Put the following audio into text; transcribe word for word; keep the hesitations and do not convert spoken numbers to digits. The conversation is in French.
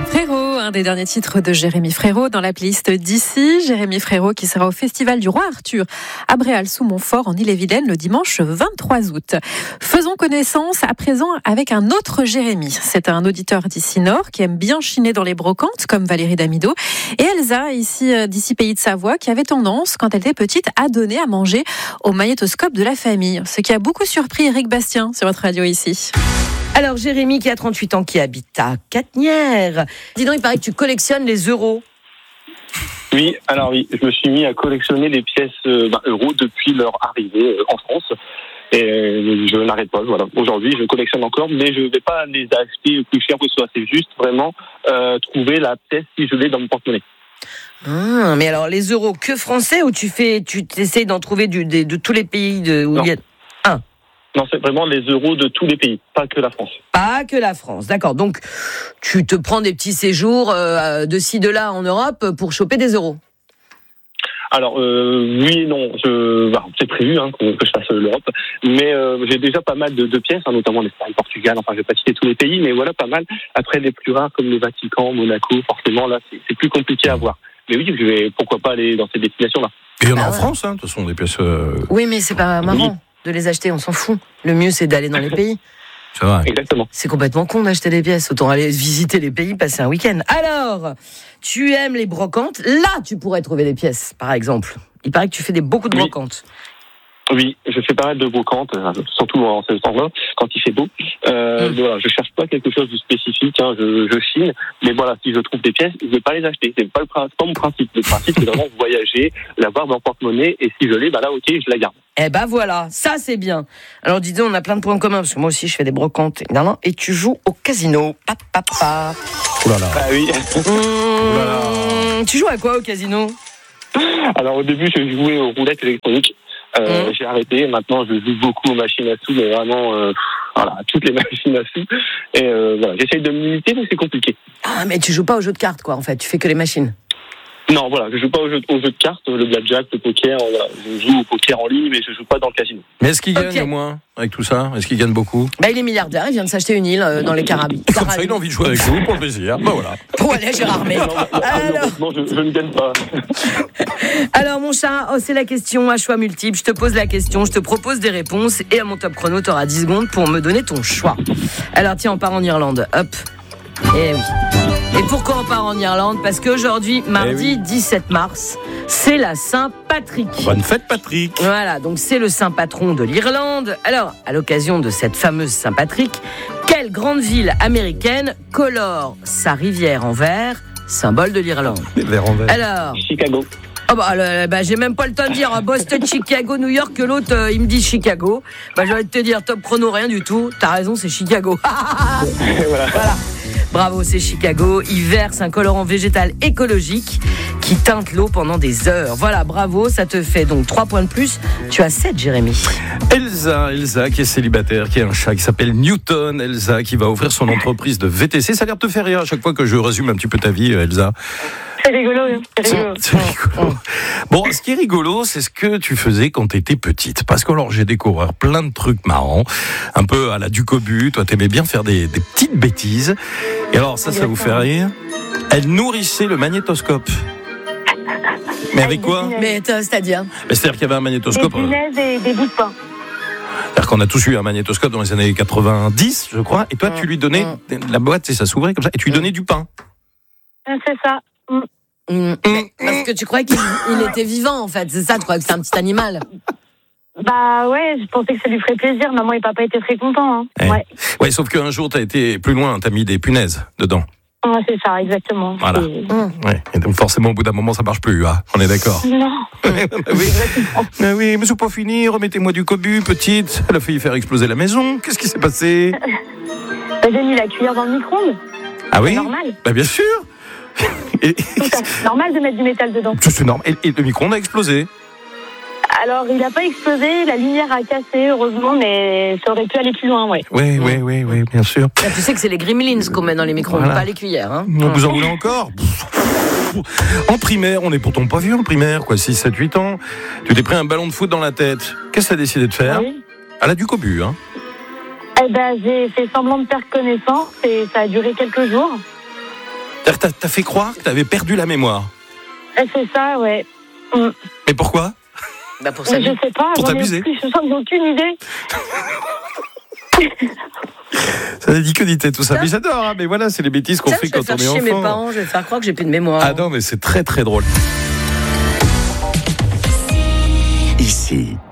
Frérot, un des derniers titres de Jérémy Frérot dans la playlist d'ici. Jérémy Frérot qui sera au Festival du Roi Arthur à Bréal-sous-Montfort en Ille-et-Vilaine le dimanche vingt-trois août. Faisons connaissance à présent avec un autre Jérémy. C'est un auditeur d'ici Nord qui aime bien chiner dans les brocantes comme Valérie Damido et Elsa, ici d'ici Pays de Savoie, qui avait tendance, quand elle était petite, à donner à manger au magnétoscope de la famille. Ce qui a beaucoup surpris Eric Bastien sur votre radio ici. Alors Jérémy qui a trente-huit ans, qui habite à Catnières. Dis donc, il paraît que tu collectionnes les euros. Oui, alors oui, je me suis mis à collectionner les pièces euh, bah, euros depuis leur arrivée euh, en France. Et euh, je n'arrête pas, voilà. Aujourd'hui, je collectionne encore, mais je ne vais pas les acheter plus cher que ce soit. C'est juste vraiment euh, trouver la pièce si je l'ai dans mon porte-monnaie. Ah, mais alors les euros que français ou tu fais, tu essayes d'en trouver du, de, de tous les pays de, où non. il y a... Ah. Non, c'est vraiment les euros de tous les pays, pas que la France. Pas que la France, d'accord. Donc, tu te prends des petits séjours euh, de ci, de là en Europe pour choper des euros. Alors, euh, oui et non. Je, bah, c'est prévu hein, que je fasse l'Europe. Mais euh, j'ai déjà pas mal de, de pièces, hein, notamment l'Espagne, Portugal. Enfin, je vais pas citer tous les pays, mais voilà, pas mal. Après, les plus rares, comme le Vatican, Monaco, forcément, là, c'est, c'est plus compliqué à voir. Mais oui, je vais pourquoi pas aller dans ces destinations-là. Et il y en a Ah en ouais. France, hein, de toute façon, des pièces... Euh... Oui, mais c'est pas marrant Oui. de les acheter, on s'en fout. Le mieux, c'est d'aller dans les pays. C'est vrai. Exactement. C'est complètement con d'acheter des pièces. Autant aller visiter les pays, passer un week-end. Alors, tu aimes les brocantes. Là, tu pourrais trouver des pièces, par exemple. Il paraît que tu fais des, beaucoup de Oui. brocantes. Oui, je fais pas mal de brocantes, euh, surtout en ce temps-là, quand il fait beau. Euh, Mm. Voilà, je cherche pas quelque chose de spécifique, hein, je, je chine, mais voilà, si je trouve des pièces, je vais pas les acheter. C'est pas le c'est pas mon principe. Le principe, c'est vraiment voyager, l'avoir dans le porte-monnaie, et si je l'ai, bah là, ok, je la garde. Eh ben voilà, ça c'est bien. Alors dis donc, on a plein de points communs, parce que moi aussi je fais des brocantes. évidemment. Et tu joues au casino. Pa, pa, pa. Oh là là. Bah oui. Mmh, tu joues à quoi au casino? Alors au début, je jouais aux roulettes électroniques. Euh, Mmh. J'ai arrêté. Maintenant, je joue beaucoup aux machines à sous, mais vraiment, euh, voilà, à toutes les machines à sous. Et euh, voilà, j'essaye de me limiter, mais c'est compliqué. Ah, mais tu joues pas aux jeux de cartes, quoi, en fait. Tu fais que les machines. Non, voilà, je joue pas aux jeux, aux jeux de cartes, le blackjack, le poker. Voilà, je joue au poker en ligne, mais je joue pas dans le casino. Mais est-ce qu'il gagne Ok. au moins avec tout ça? Est-ce qu'il gagne beaucoup? Bah, il est milliardaire, il vient de s'acheter une île euh, dans les Caraïbes. Comme ça, il a envie de jouer avec vous pour le plaisir. Bah voilà. Pour aller à Gérardmer. Non, non, Alors, malheureusement, je, je ne gagne pas. alors, mon chat, oh, c'est la question à choix multiple. Je te pose la question, je te propose des réponses. Et à mon top chrono, tu auras dix secondes pour me donner ton choix. Alors, tiens, on part en Irlande. Hop. Et oui. Et pourquoi on part en Irlande? Parce qu'aujourd'hui, mardi oui. dix-sept mars, c'est la Saint-Patrick. Bonne fête, Patrick. Voilà, donc c'est le saint patron de l'Irlande. Alors, à l'occasion de cette fameuse Saint-Patrick, quelle grande ville américaine colore sa rivière en vert, symbole de l'Irlande? Vert en vert. Alors, Chicago. oh bah, le- bah, j'ai même pas le temps de dire Boston, Chicago, New York, que l'autre euh, il me dit Chicago. Bah, j'ai envie de te dire top chrono, rien du tout. T'as raison, c'est Chicago. Voilà. Voilà. Bravo, c'est Chicago. Il verse un colorant végétal écologique qui teinte l'eau pendant des heures. Voilà, bravo, ça te fait donc trois points de plus. Tu as sept, Jérémy. Elsa, Elsa qui est célibataire, qui a un chat qui s'appelle Newton. Elsa qui va ouvrir son entreprise de V T C. Ça a l'air de te faire rire à chaque fois que je résume un petit peu ta vie, Elsa. C'est rigolo, hein. c'est rigolo. C'est rigolo. Bon, ce qui est rigolo, c'est ce que tu faisais quand tu étais petite. Parce que alors, j'ai découvert plein de trucs marrants, un peu à la Ducobu. Toi, t'aimais bien faire des, des petites bêtises. Et alors, ça, ça vous fait rire? Elle nourrissait le magnétoscope. Mais avec quoi? Mais euh, c'est-à-dire Mais C'est-à-dire qu'il y avait un Des magnétoscope. euh, punaises et des bouts de pain. C'est-à-dire qu'on a tous eu un magnétoscope dans les années quatre-vingt-dix, je crois. Et toi, tu lui donnais la boîte et ça s'ouvrait comme ça. Et tu lui donnais du pain. Ah, C'est ça. Mm. Mmh. Parce que tu croyais qu'il il était vivant, en fait. C'est ça, tu croyais que c'était un petit animal. Bah ouais, je pensais que ça lui ferait plaisir. Maman et papa étaient très contents. Hein. Ouais. Ouais. Ouais, sauf qu'un jour, t'as été plus loin. T'as mis des punaises dedans. Ah, c'est ça, exactement. Voilà. C'est- Mmh. Ouais. Et donc, forcément, au bout d'un moment, ça marche plus. Hein. On est d'accord. Non. Ah oui. Ah oui, mais c'est pas fini. Remettez-moi du cobu, petite. Elle a failli faire exploser la maison. Qu'est-ce qui s'est passé? Bah, j'ai mis la cuillère dans le micro-ondes. Ah oui? C'est normal. Bah, bien sûr. Et- C'est normal de mettre du métal dedans. C'est normal. Et, et le micro-ondes a explosé. Alors, il n'a pas explosé, la lumière a cassé, heureusement, mais ça aurait pu aller plus loin, ouais. Oui, oui, oui, oui, bien sûr. Là, tu sais que c'est les gremlins qu'on met dans les micro-ondes, Voilà. pas les cuillères. Hein. On vous en voulez encore? En primaire, on est pourtant pas vieux en primaire, quoi, six, sept, huit ans. Tu t'es pris un ballon de foot dans la tête. Qu'est-ce que tu as décidé de faire? Oui. Elle a du cobu, hein. Eh ben, j'ai fait semblant de perdre connaissance et ça a duré quelques jours. C'est-à-dire que t'as, t'as fait croire que t'avais perdu la mémoire. Et c'est ça, ouais. Mm. Mais pourquoi? Bah pour Je ça. sais pas, Pour j'en ai t'amuser. plus, j'en ai aucune idée. Ça n'a dit que d'idée tout ça. Mais j'adore, hein, mais voilà, c'est les bêtises qu'on Tiens, fait je vais quand faire on est chier mes enfant. parents, je vais faire croire que j'ai plus de mémoire. Ah non, mais c'est très très drôle. Ici,